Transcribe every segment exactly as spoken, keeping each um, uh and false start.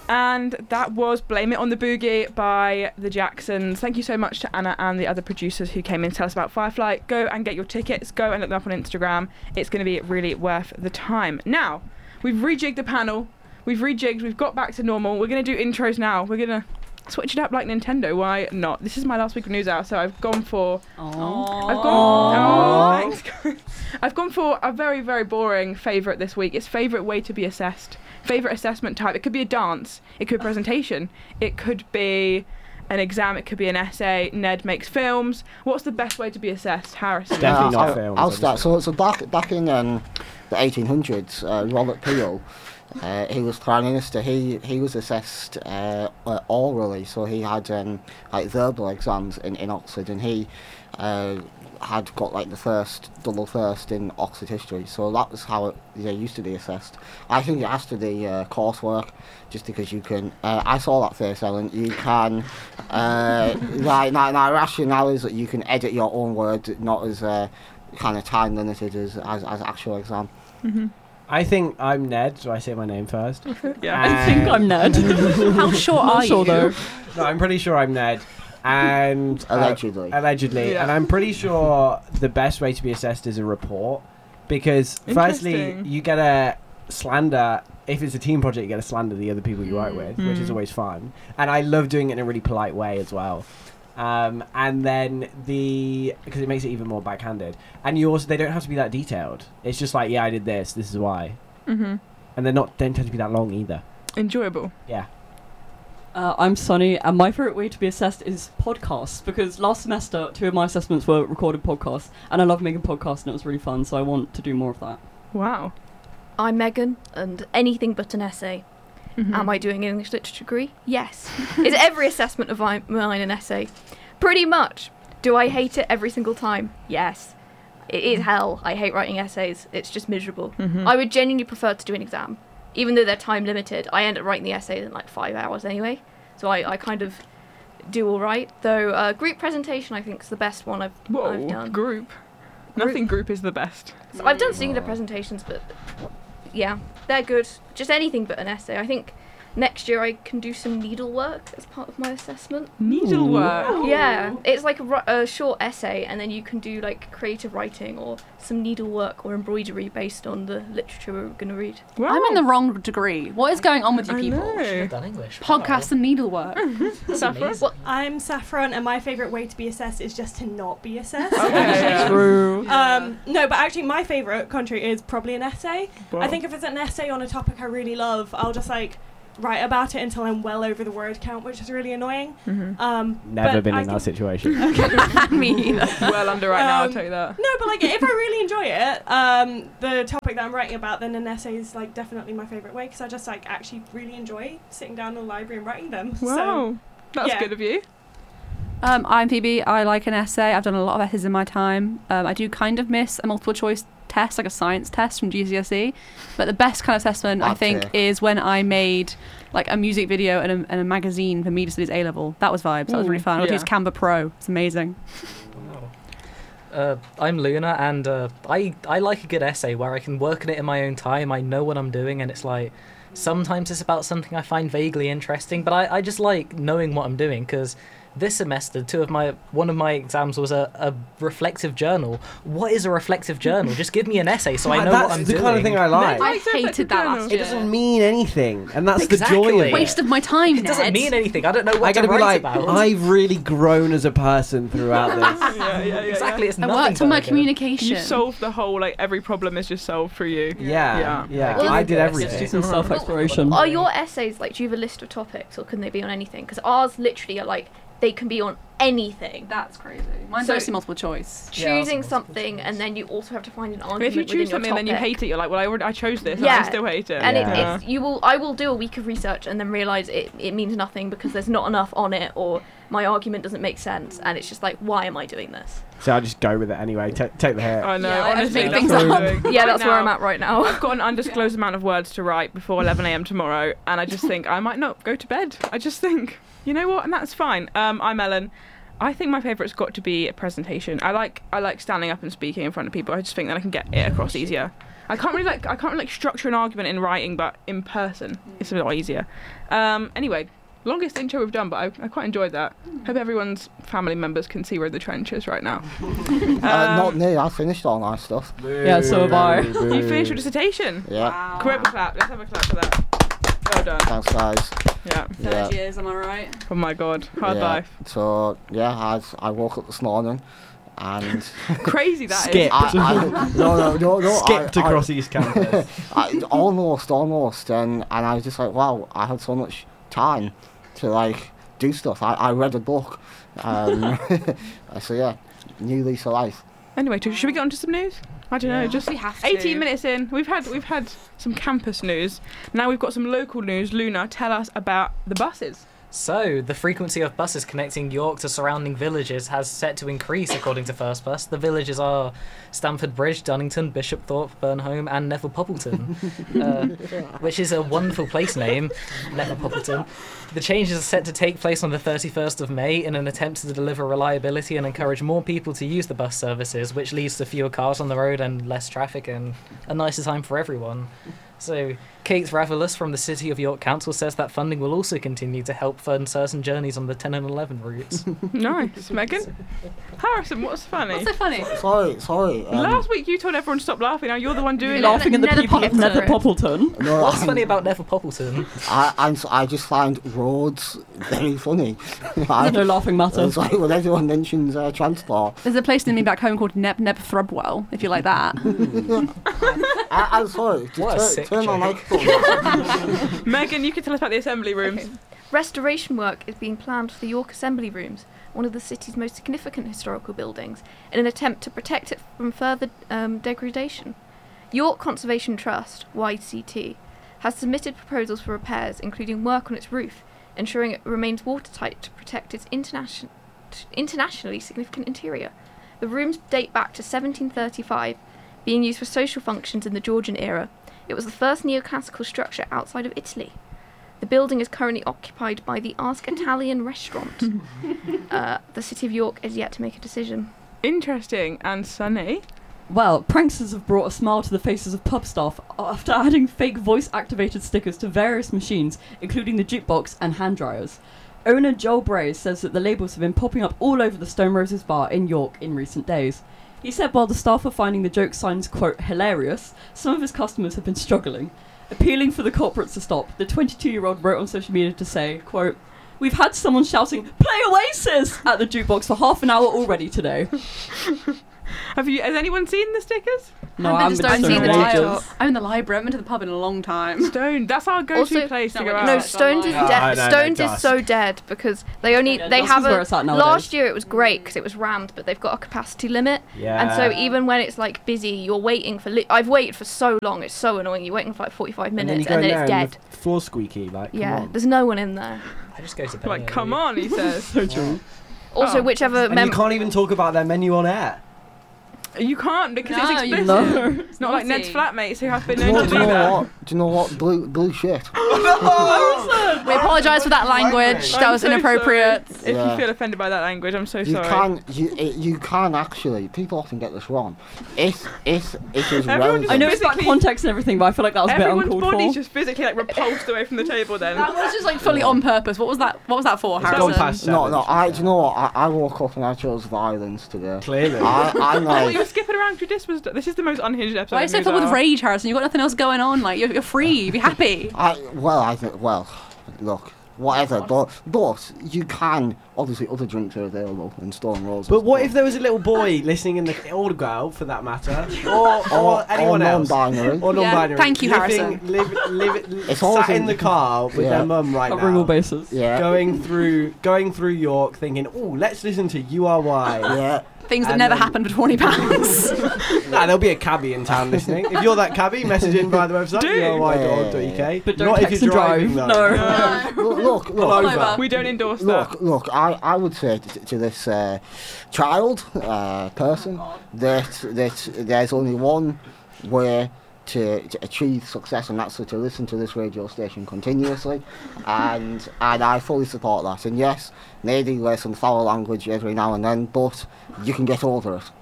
And that was Blame It on the Boogie by the Jacksons. Thank you so much to Anna and the other producers who came in to tell us about Firefly. Go and get your tickets. Go and look them up on Instagram. It's going to be really worth the time. Now, we've rejigged the panel. We've rejigged. We've got back to normal. We're going to do intros now. We're going to switch it up like Nintendo. Why not? This is my last week of news hour, so I've gone for... Aww. I've gone... Oh, thanks. I've gone for a very, very boring favourite this week. It's favourite way to be assessed. Favourite assessment type. It could be a dance. It could be a presentation. It could be an exam. It could be an essay. Ned makes films. What's the best way to be assessed, Harrison? Definitely Yeah, not I'll, films. I'll start. So, so back back in um, the eighteen hundreds, uh, Robert Peel, uh, he was Prime Minister. He he was assessed uh, uh, orally, so he had um, like verbal exams in, in Oxford, and he uh, had got like the first double first in Oxford history. So that was how it they used to be assessed. I think it has to be uh, coursework, just because you can. Uh, I saw that face, Ellen. You can. Uh, like, now, now, rationale is that you can edit your own words, not as uh, kind of time limited as as, as actual exam. Mm-hmm. I think I'm Ned. Do I say my name first? Yeah. I think I'm Ned. How sure are sure, you? though. No, I'm pretty sure I'm Ned. And uh, Allegedly. allegedly, Yeah. and I'm pretty sure the best way to be assessed is a report, because firstly Interesting. you get a slander. If it's a team project, you get to slander the other people you work with, which is Mm. always fun. And I love doing it in a really polite way as well. Um, and then the because it makes it even more backhanded. And you also they don't have to be that detailed. It's just like, yeah, I did this. This is why. Mm-hmm. And they're not don't tend to be that long either. Enjoyable. Yeah. Uh, I'm Sunny, and my favourite way to be assessed is podcasts, because last semester, two of my assessments were recorded podcasts, and I love making podcasts, and it was really fun, so I want to do more of that. Wow. I'm Megan, and anything but an essay. Mhm. Am I doing an English literature degree? Yes. Is every assessment of mi- mine an essay? Pretty much. Do I hate it every single time? Yes. It is hell. I hate writing essays. It's just miserable. Mhm. I would genuinely prefer to do an exam. Even though they're time limited, I end up writing the essay in like five hours anyway. So I, I kind of do all right. Though uh, group presentation, I think, is the best one I've, Whoa, I've done. group. Nothing group is the best. So I've done singular presentations, but yeah, they're good. Just anything but an essay. I think next year I can do some needlework as part of my assessment. Needlework. Yeah, it's like a, ri- a short essay, and then you can do like creative writing or some needlework or embroidery based on the literature we're going to read. Wow. I'm in the wrong degree. What is going on with you I people? know. Done English. Podcast and needlework. Saffron? Well, I'm Saffron, and my favourite way to be assessed is just to not be assessed. Okay, yeah. True. Um, no, but actually, my favourite country is probably an essay. Wow. I think if it's an essay on a topic I really love, I'll just like write about it until I'm well over the word count, which is really annoying. Mhm. Um, Never but been I in that think- situation. me either. well under right now, I'll Um, tell you that. No, but like if I really enjoy it, um, the topic that I'm writing about, then an essay is like definitely my favourite way, because I just like actually really enjoy sitting down in the library and writing them. Wow. So That's yeah. good of you. Um, I'm Phoebe. I like an essay. I've done a lot of essays in my time. Um, I do kind of miss a multiple choice test, like a science test from G C S E. But the best kind of assessment, I think, Okay. is when I made like a music video and a, and a magazine for Media Studies A level. That was vibes. That was really Ooh, fun. I yeah. used Canva Pro. It's amazing. Uh, I'm Luna, and uh, I I like a good essay where I can work on it in my own time. I know what I'm doing, and it's like sometimes it's about something I find vaguely interesting, but I, I just like knowing what I'm doing, because this semester, two of my one of my exams was a, a reflective journal. What is a reflective journal? Just give me an essay so I know That's what I'm the doing. kind of thing I like. I Like the hated that journal. last It year. doesn't mean anything, and that's the Exactly. joy of it. Waste of my time, It doesn't Ned. mean anything. I don't know what I to gotta be write like, about. I've really grown as a person throughout this. yeah, yeah, yeah, exactly. It's I nothing. worked on my but- communication. You solve the whole, like, every problem is just solved for you. Yeah, Yeah. yeah. Well, I did Yes, Let's do everything. some self-exploration. Are your essays like, do you have a list of topics, or can they be on anything? Because ours literally are like, they can be on anything. That's crazy. Mine's So- mostly multiple choice. Yeah, Choosing that's something, multiple and then you also have to find an But argument if you within choose your something and then you topic. hate it, you're like, well, I already I chose this, Yeah. and I still hate it. And Yeah. it, it's you will I will do a week of research and then realise it, it means nothing because there's not enough on it, or my argument doesn't make sense, and it's just like, why am I doing this? So I just go with it anyway. Ta take the hit. I know, Yeah, I honestly, make that's things what I'm up. doing. Yeah, Right that's where now, I'm at right now. I've got an undisclosed amount of words to write before eleven a.m. tomorrow, and I just think I might not go to bed. I just think, you know what, and that's fine. Um, I'm Ellen. I think my favourite's got to be a presentation. I like I like standing up and speaking in front of people. I just think that I can get it across easier. I can't really like I can't really like structure an argument in writing, but in person it's a lot easier. Um, anyway, longest intro we've done, but I, I quite enjoyed that. Hope everyone's family members can see we're in the trenches right now. um, uh, not me. I finished all my stuff. Yeah, so have I. You finished your dissertation. Yeah. Wow. Quick clap. Let's have a clap for that. Well done. Thanks, guys. Yeah. Third Yeah. years, am I right? Oh my god, hard Yeah. life. So yeah, I I woke up this morning, and Crazy that is. Skip. I, I no no no no. Skipped I, across East Campus. I, I, almost almost, and and I was just like, wow, I had so much time to like do stuff. I, I read a book. Um, so yeah, new lease of life. Anyway, t- should we get on to some news? I don't know. Yeah. Just We have to. eighteen minutes in, we've had we've had some campus news. Now we've got some local news. Luna, tell us about the buses. So, the frequency of buses connecting York to surrounding villages has set to increase, according to First Bus. The villages are Stamford Bridge, Dunnington, Bishopthorpe, Burnholme, and Neville Poppleton, uh, which is a wonderful place name, Neville Poppleton. The changes are set to take place on the thirty-first of May in an attempt to deliver reliability and encourage more people to use the bus services, which leads to fewer cars on the road and less traffic and a nicer time for everyone. So, Kate Ravelis from the City of York Council says that funding will also continue to help fund certain journeys on the ten and eleven routes. Nice, Megan. Harrison, what's funny? What's so funny? Sorry, sorry. Um, Last week you told everyone to stop laughing. Now you're the one doing it. Laughing at the Nether people of Poppleton. Nether Poppleton. no, What's I'm- funny about Neville Poppleton? I I'm, s- I just find roads very funny. There's I, no laughing matter. it's like when everyone mentions uh, transport. There's a place near me back home called Neb Neb Thrubwell, if you like that. I, I'm sorry. Just What a tur- sick turn my joke. microphone. Megan, you can tell us about the assembly rooms. Okay. Restoration work is being planned for the York Assembly Rooms, one of the city's most significant historical buildings, in an attempt to protect it from further um, degradation. York Conservation Trust, Y C T, has submitted proposals for repairs, including work on its roof, ensuring it remains watertight to protect its internation- t- internationally significant interior. The rooms date back to seventeen thirty-five, being used for social functions in the Georgian era. It was the first neoclassical structure outside of Italy. The building is currently occupied by the Ask Italian restaurant. uh, the City of York is yet to make a decision. Interesting and sunny. Well, pranksters have brought a smile to the faces of pub staff after adding fake voice-activated stickers to various machines, including the jukebox and hand dryers. Owner Joel Bray says that the labels have been popping up all over the Stone Roses bar in York in recent days. He said while the staff are finding the joke signs, quote, hilarious, some of his customers have been struggling. Appealing for the corporates to stop, the twenty-two-year-old wrote on social media to say, quote, we've had someone shouting, play Oasis, at the jukebox for half an hour already today. Have you? Has anyone seen the stickers? No, I I've haven't been to been Stone to in a Stone while. Ages. I'm in the library. I haven't been to the pub in a long time. Stone. That's our go-to Also- place to No, go it's out. No, not. Stones is No, dead. no, no, Stones Dusk. is so dead because they only Yeah, they Dusk have is where a. it's at nowadays. Last year it was great because it was rammed, but they've got a capacity limit, Yeah. and so even when it's like busy, you're waiting for. Li- I've waited for so long. It's so annoying. You're waiting for like forty-five and then you minutes, go and in then, there it's and dead. the floor squeaky. Like, come Yeah, on. there's no one in there. I just go to bed. Like, early. come on, he says. So true. Also, Oh. whichever And mem- you can't even talk about their menu on air. You can't because No, it's you explicit. No. It's not like Ned's flatmates who have been Do you known know, to do do you know that. what? Do you know what? Blue blue shit. We apologise for that language. I'm That was so inappropriate. sorry. If Yeah. you feel offended by that language, I'm so You sorry. can you it, you can actually. People often get this wrong. If if it is Everyone relevant. just I know it's about Physically- context and everything, but I feel like that was a bit Everyone's uncalled body's for. just physically like repulsed away from the table. Then That was just like fully on purpose. What was that? What was that for, It's gone Harrison? past No, seven, no. to be I fair. do you know what? I, I woke up and I chose violence today. Clearly. I I'm I thought like you were skipping around through this. Was this is the most unhinged episode? Why are you of so News filled with Hour. rage, Harrison? You've got nothing else going on. Like you're, you're free. Be happy. I well I think well look whatever but but you can obviously other drinks are available in Stone Roses. But what if there was a little boy listening in the, or girl for that matter, or, or anyone else, non-binary. or Yeah, non-binary? thank you, living, Harrison. Live, live, It's sat always in in- the car with Yeah. their mum right Covering all now, bases. Yeah. going through going through York, thinking, "Oh, let's listen to U R Y." Yeah. Things that And never then- happened for twenty pounds. Nah, there'll be a cabbie in town listening. If you're that cabbie, message in via the website, Do. U R Y dot org dot U K. But don't Not text if you're and driving, drive. though. No. look, look, Pull look, over. over. We don't endorse that. look, look. I, I would say to, to this uh, child uh, person that that there's only one way to, to achieve success, and that's to listen to this radio station continuously, and and I fully support that. And yes, maybe there's some foul language every now and then, but you can get over it.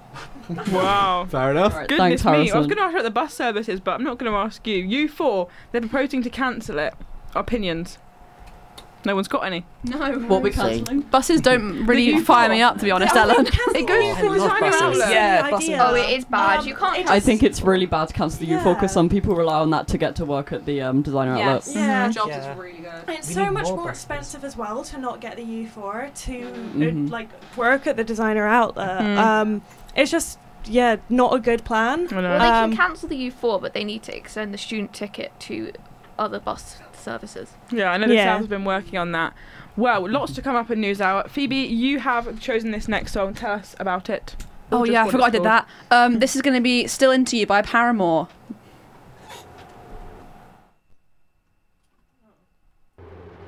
Wow. Fair enough. Right, Goodness thanks, me. I was Harrison. going to ask about the bus services, but I'm not going to ask you. U four, they're proposing to cancel it. Opinions? No one's got any. No. What we See. cancelling? Buses don't really U fire four. me up, to be honest, I Ellen. think cancel It goes all through of the them. designer That's outlet. the Yeah, idea. buses. Oh, it is bad. Um, You can't it have I just- think it's really bad to cancel the U four Yeah. because some people rely on that to get to work at the um, designer outlet. Yes. Yeah. Jobs Yeah. is really good. It's We so need much more more buses. expensive as well to not get the U four to Mhm. uh, like work at the designer outlet. Mm. Um, it's just yeah, not a good plan. I know. Well, they Um, can cancel the U four, but they need to extend the student ticket to other bus services. Yeah, I know the Yeah. South has been working on that. Well, lots to come up in News Hour. Phoebe, you have chosen this next song. Tell us about it. Or Oh just yeah, I what forgot I it's did called. that. Um, this is going to be "Still Into You" by Paramore.